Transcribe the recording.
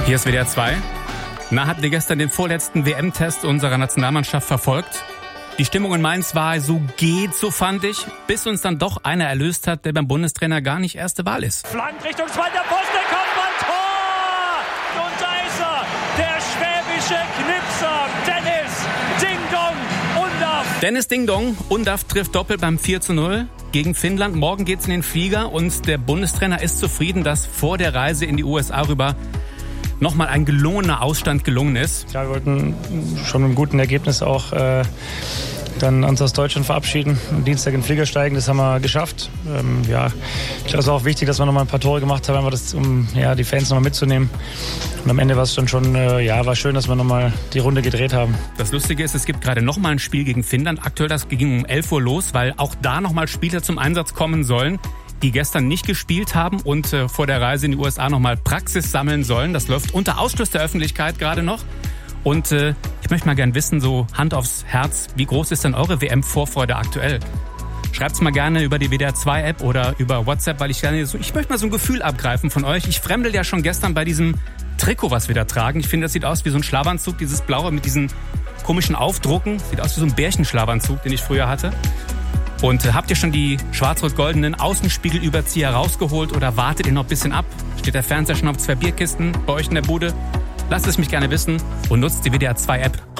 Hier ist WDR 2. Na, hatten wir gestern den vorletzten WM-Test unserer Nationalmannschaft verfolgt? Die Stimmung in Mainz war so geht, so fand ich, bis uns dann doch einer erlöst hat, der beim Bundestrainer gar nicht erste Wahl ist. Flank Richtung zweiter Posten, Kopfball, Tor! Und da ist er, der schwäbische Knipser, Dennis Ding-Dong Undaff. Dennis Ding-Dong Undaff trifft doppelt beim 4:0 gegen Finnland. Morgen geht's in den Flieger und der Bundestrainer ist zufrieden, dass vor der Reise in die USA rüber nochmal ein gelungener Ausstand gelungen ist. Ja, wir wollten schon mit einem guten Ergebnis auch dann uns aus Deutschland verabschieden, am Dienstag in den Flieger steigen, das haben wir geschafft. Ich glaube, es ist auch wichtig, dass wir nochmal ein paar Tore gemacht haben, um die Fans nochmal mitzunehmen. Und am Ende war es dann schon, war schön, dass wir nochmal die Runde gedreht haben. Das Lustige ist, es gibt gerade nochmal ein Spiel gegen Finnland. Aktuell, das ging um 11 Uhr los, weil auch da nochmal Spieler zum Einsatz kommen sollen, die gestern nicht gespielt haben und vor der Reise in die USA nochmal Praxis sammeln sollen. Das läuft unter Ausschluss der Öffentlichkeit gerade noch. Und ich möchte mal gern wissen, so Hand aufs Herz, wie groß ist denn eure WM-Vorfreude aktuell? Schreibt's mal gerne über die WDR 2 App oder über WhatsApp, weil ich möchte mal so ein Gefühl abgreifen von euch. Ich fremdel ja schon gestern bei diesem Trikot, was wir da tragen. Ich finde, das sieht aus wie so ein Schlafanzug, dieses blaue mit diesen komischen Aufdrucken. Sieht aus wie so ein Bärchenschlafanzug, den ich früher hatte. Und habt ihr schon die schwarz-rot-goldenen Außenspiegelüberzieher rausgeholt oder wartet ihr noch ein bisschen ab? Steht der Fernseher schon auf 2 Bierkisten bei euch in der Bude? Lasst es mich gerne wissen und nutzt die WDR 2 App.